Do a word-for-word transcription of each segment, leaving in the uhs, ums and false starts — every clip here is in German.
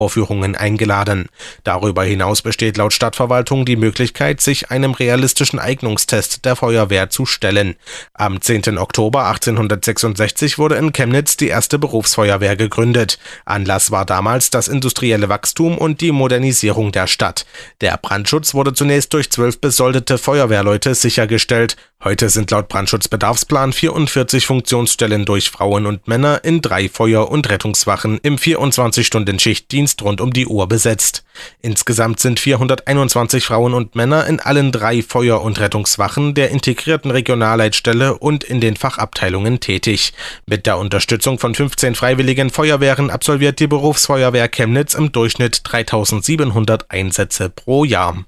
Vorführungen eingeladen. Darüber hinaus besteht laut Stadtverwaltung die Möglichkeit, sich einem realistischen Eignungstest der Feuerwehr zu stellen. Am zehnten Oktober achtzehnhundertsechsundsechzig wurde in Chemnitz die erste Berufsfeuerwehr gegründet. Anlass war damals das industrielle Wachstum und die Modernisierung der Stadt. Der Brandschutz wurde zunächst durch zwölf besoldete Feuerwehrleute sichergestellt. Heute sind laut Brandschutzbedarfsplan vierundvierzig Funktionsstellen durch Frauen und Männer in drei Feuer- und Rettungswachen im vierundzwanzig-Stunden-Schichtdienst rund um die Uhr besetzt. Insgesamt sind vierhunderteinundzwanzig Frauen und Männer in allen drei Feuer- und Rettungswachen der integrierten Regionalleitstelle und in den Fachabteilungen tätig. Mit der Unterstützung von fünfzehn freiwilligen Feuerwehren absolviert die Berufsfeuerwehr Chemnitz im Durchschnitt dreitausendsiebenhundert Einsätze pro Jahr.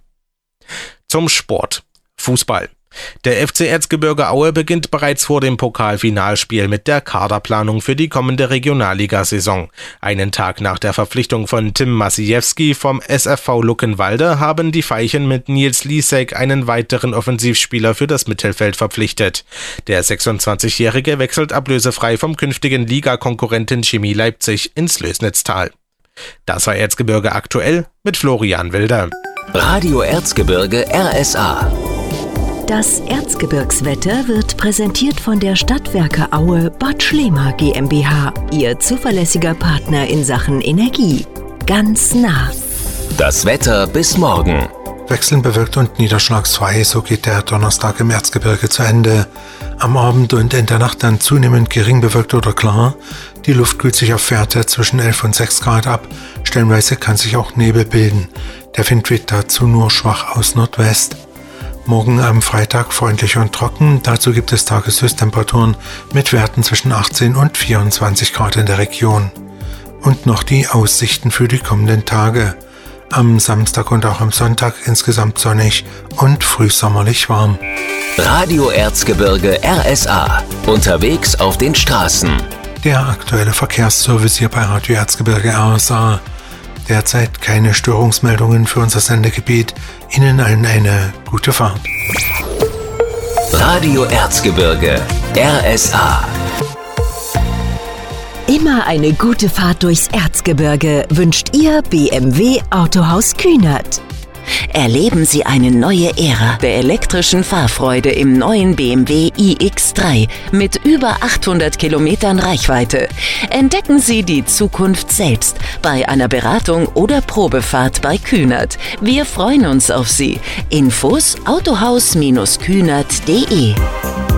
Zum Sport. Fußball. Der F C Erzgebirge Aue beginnt bereits vor dem Pokalfinalspiel mit der Kaderplanung für die kommende Regionalligasaison. Einen Tag nach der Verpflichtung von Tim Masiewski vom S F V Luckenwalde haben die Veilchen mit Nils Lisek einen weiteren Offensivspieler für das Mittelfeld verpflichtet. Der sechsundzwanzigjährige wechselt ablösefrei vom künftigen Ligakonkurrenten Chemie Leipzig ins Lößnitztal. Das war Erzgebirge aktuell mit Florian Wilder. Radio Erzgebirge R S A. Das Erzgebirgswetter wird präsentiert von der Stadtwerke Aue Bad Schlema GmbH, Ihr zuverlässiger Partner in Sachen Energie. Ganz nah. Das Wetter bis morgen. Wechselnd bewölkt und niederschlagsfrei, so geht der Donnerstag im Erzgebirge zu Ende. Am Abend und in der Nacht dann zunehmend gering bewölkt oder klar. Die Luft kühlt sich auf Werte zwischen elf und sechs Grad ab. Stellenweise kann sich auch Nebel bilden. Der Wind weht dazu nur schwach aus Nordwest. Morgen am Freitag freundlich und trocken. Dazu gibt es Tageshöchsttemperaturen mit Werten zwischen achtzehn und vierundzwanzig Grad in der Region. Und noch die Aussichten für die kommenden Tage. Am Samstag und auch am Sonntag insgesamt sonnig und frühsommerlich warm. Radio Erzgebirge R S A. Unterwegs auf den Straßen. Der aktuelle Verkehrsservice hier bei Radio Erzgebirge R S A. Derzeit keine Störungsmeldungen für unser Sendegebiet. Ihnen allen eine gute Fahrt. Radio Erzgebirge R S A. Immer eine gute Fahrt durchs Erzgebirge wünscht Ihr B M W Autohaus Kühnert. Erleben Sie eine neue Ära der elektrischen Fahrfreude im neuen B M W i X drei mit über achthundert Kilometern Reichweite. Entdecken Sie die Zukunft selbst bei einer Beratung oder Probefahrt bei Kühnert. Wir freuen uns auf Sie. Infos autohaus Bindestrich kühnert punkt de